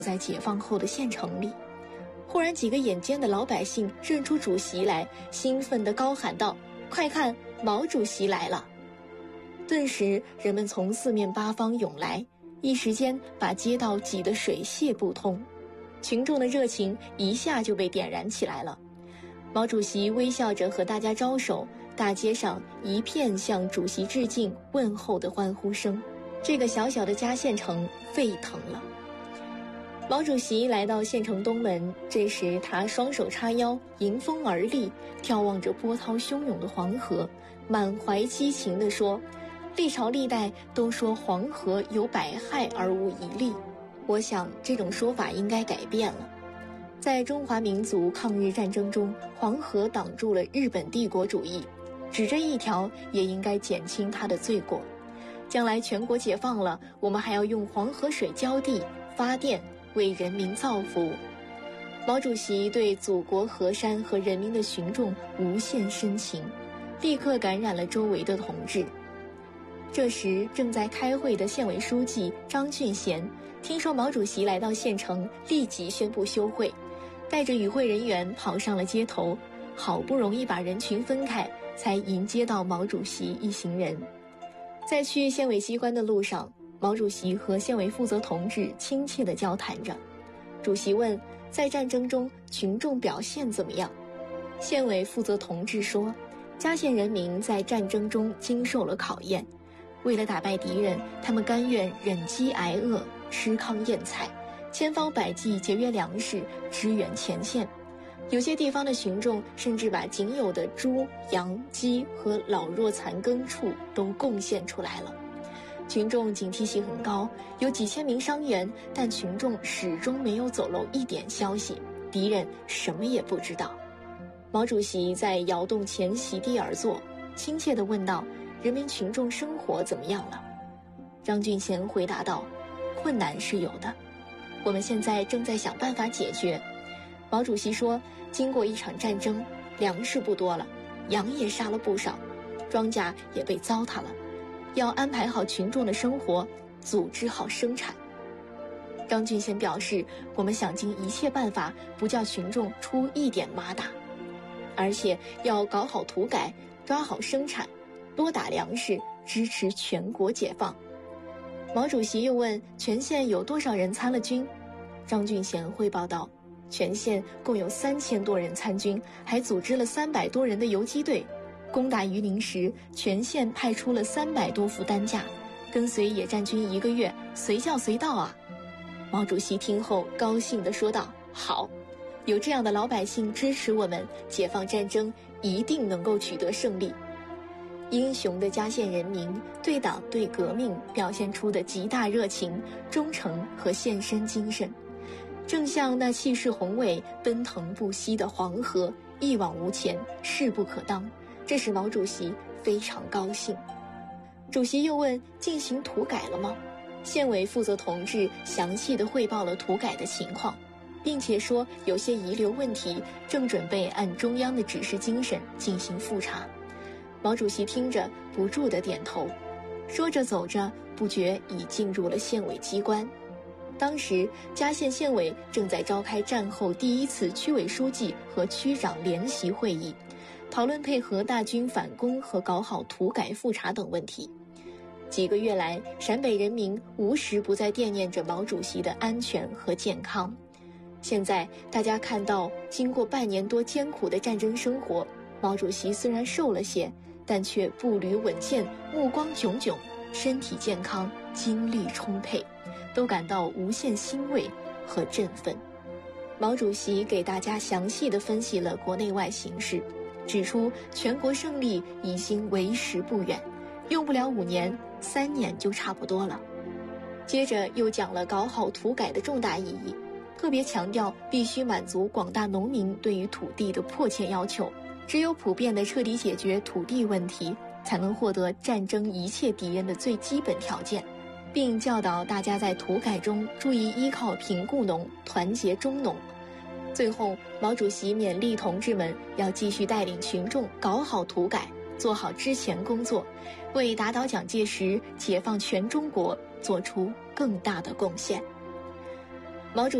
在解放后的县城里。忽然几个眼尖的老百姓认出主席来，兴奋地高喊道：快看，毛主席来了！顿时人们从四面八方涌来，一时间把街道挤得水泄不通，群众的热情一下就被点燃起来了。毛主席微笑着和大家招手，大街上一片向主席致敬问候的欢呼声，这个小小的嘉县城沸腾了。毛主席来到县城东门，这时他双手叉腰，迎风而立，眺望着波涛汹涌的黄河，满怀激情地说：历朝历代都说黄河有百害而无一利，我想这种说法应该改变了。在中华民族抗日战争中，黄河挡住了日本帝国主义，只这一条也应该减轻它的罪过。将来全国解放了，我们还要用黄河水浇地发电，为人民造福。毛主席对祖国河山和人民的群众无限深情，立刻感染了周围的同志。这时正在开会的县委书记张俊贤听说毛主席来到县城，立即宣布休会，带着与会人员跑上了街头，好不容易把人群分开，才迎接到毛主席一行人。在去县委机关的路上，毛主席和县委负责同志亲切地交谈着。主席问：在战争中群众表现怎么样？县委负责同志说：嘉县人民在战争中经受了考验，为了打败敌人，他们甘愿忍饥挨饿，吃糠咽菜，千方百计节约粮食，支援前线。有些地方的群众甚至把仅有的猪、羊、鸡和老弱残羹畜都贡献出来了。群众警惕性很高，有几千名伤员，但群众始终没有走漏一点消息，敌人什么也不知道。毛主席在窑洞前席地而坐，亲切地问道：人民群众生活怎么样了？张俊贤回答道：困难是有的，我们现在正在想办法解决。毛主席说：经过一场战争，粮食不多了，羊也杀了不少，庄稼也被糟蹋了，要安排好群众的生活，组织好生产。张俊贤表示，我们想尽一切办法，不叫群众出一点麻打，而且要搞好土改，抓好生产，多打粮食，支持全国解放。毛主席又问：全县有多少人参了军？张俊贤汇报道：全县共有3000多人参军，还组织了300多人的游击队。攻打榆林时，全县派出了300多副担架，跟随野战军1个月，随叫随到啊！毛主席听后高兴地说道：好，有这样的老百姓支持我们，解放战争一定能够取得胜利。英雄的嘉县人民对党对革命表现出的极大热情、忠诚和献身精神，正像那气势宏伟、奔腾不息的黄河，一往无前，势不可当。这使毛主席非常高兴。主席又问：进行土改了吗？县委负责同志详细地汇报了土改的情况，并且说有些遗留问题正准备按中央的指示精神进行复查。毛主席听着不住地点头，说着走着，不觉已进入了县委机关。当时嘉县县委正在召开战后第1次区委书记和区长联席会议，讨论配合大军反攻和搞好土改复查等问题。几个月来，陕北人民无时不在惦念着毛主席的安全和健康。现在大家看到，经过半年多艰苦的战争生活，毛主席虽然瘦了些，但却步履稳健，目光炯炯，身体健康，精力充沛，都感到无限欣慰和振奋。毛主席给大家详细地分析了国内外形势，指出全国胜利已经为时不远，用不了5年，3年就差不多了。接着又讲了搞好土改的重大意义，特别强调必须满足广大农民对于土地的迫切要求，只有普遍地彻底解决土地问题，才能获得战争一切敌人的最基本条件，并教导大家在土改中注意依靠贫雇农，团结中农。最后，毛主席勉励同志们要继续带领群众搞好土改，做好之前工作，为打倒蒋介石、解放全中国做出更大的贡献。 毛主